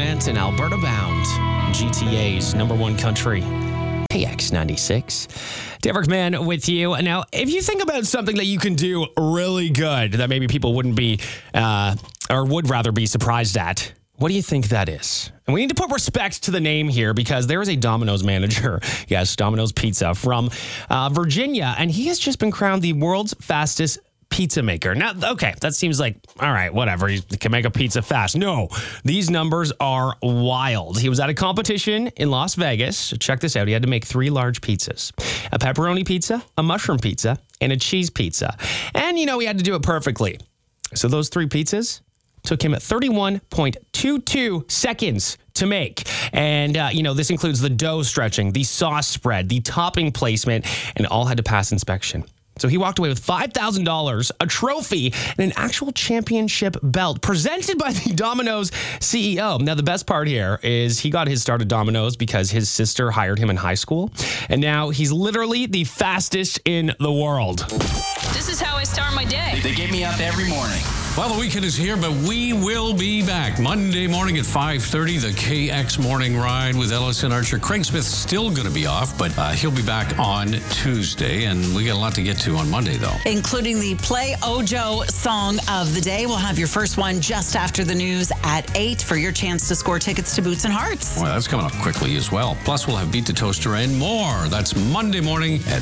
Grant and Alberta Bound, GTA's number one country, KX96. Derek Mann with you. Now, if you think about something that you can do really good that maybe people wouldn't be, or would rather be surprised at, what do you think that is? And we need to put respect to the name here because there is a Domino's manager, yes, Domino's Pizza from Virginia, and he has just been crowned the world's fastest pizza maker. Now, okay, that seems like, all right, whatever. He can make a pizza fast. No, these numbers are wild. He was at a competition in Las Vegas. Check this out. He had to make 3 large pizzas, a pepperoni pizza, a mushroom pizza, and a cheese pizza. And, he had to do it perfectly. So those 3 pizzas took him at 31.22 seconds to make. And, this includes the dough stretching, the sauce spread, the topping placement, and all had to pass inspection. So he walked away with $5,000, a trophy, and an actual championship belt presented by the Domino's CEO. Now, the best part here is he got his start at Domino's because his sister hired him in high school. And now he's literally the fastest in the world. This is how I start my day. They get me up every morning. Well, the weekend is here, but we will be back Monday morning at 5:30. The KX Morning Ride with Ellison Archer. Craig Smith's still going to be off, but he'll be back on Tuesday, and we got a lot to get to on Monday, though. Including the Play Ojo song of the day. We'll have your first one just after the news at 8 for your chance to score tickets to Boots and Hearts. Well, that's coming up quickly as well. Plus, we'll have Beat the Toaster and more. That's Monday morning at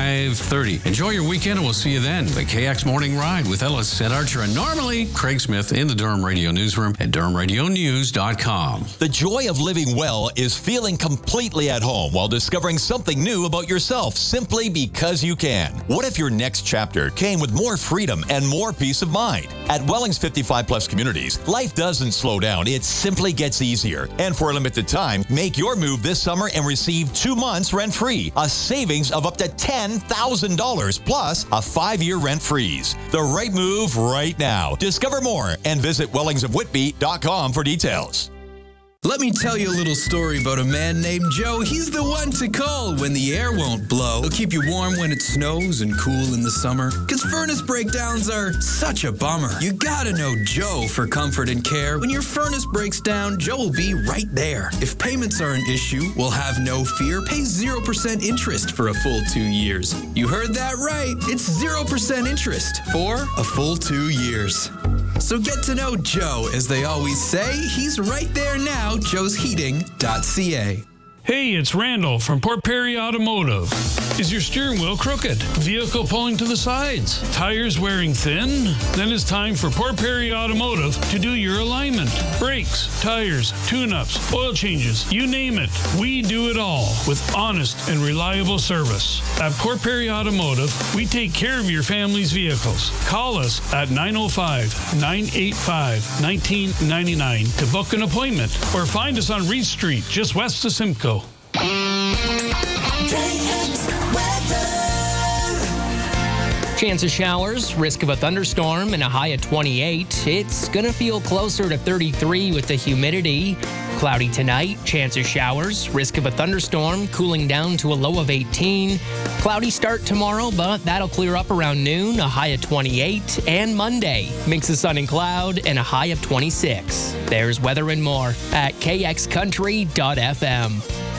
5:30. Enjoy your weekend, and we'll see you then. The KX Morning Ride with Ellison Archer and normally Craig Smith in the Durham Radio Newsroom at DurhamRadioNews.com. The joy of living well is feeling completely at home while discovering something new about yourself simply because you can. What if your next chapter came with more freedom and more peace of mind? At Welling's 55 Plus Communities, life doesn't slow down. It simply gets easier. And for a limited time, make your move this summer and receive 2 months rent-free, a savings of up to $10,000 plus a 5-year rent freeze. The right move right now. Discover more and visit wellingsofwhitby.com for details. Let me tell you a little story about a man named Joe. He's the one to call when the air won't blow. He'll keep you warm when it snows and cool in the summer. 'Cause furnace breakdowns are such a bummer. You gotta know Joe for comfort and care. When your furnace breaks down, Joe will be right there. If payments are an issue, we'll have no fear. Pay 0% interest for a full 2 years. You heard that right. It's 0% interest for a full 2 years. So get to know Joe. As they always say, he's right there now. joesheating.ca. Hey, it's Randall from Port Perry Automotive. Is your steering wheel crooked? Vehicle pulling to the sides? Tires wearing thin? Then it's time for Port Perry Automotive to do your alignment. Brakes, tires, tune-ups, oil changes, you name it. We do it all with honest and reliable service. At Port Perry Automotive, we take care of your family's vehicles. Call us at 905-985-1999 to book an appointment or find us on Reed Street, just west of Simcoe. Chance of showers, risk of a thunderstorm, and a high of 28. It's going to feel closer to 33 with the humidity. Cloudy tonight, chance of showers, risk of a thunderstorm, cooling down to a low of 18. Cloudy start tomorrow, but that'll clear up around noon, a high of 28. And Monday, mix of sun and cloud, and a high of 26. There's weather and more at kxcountry.fm.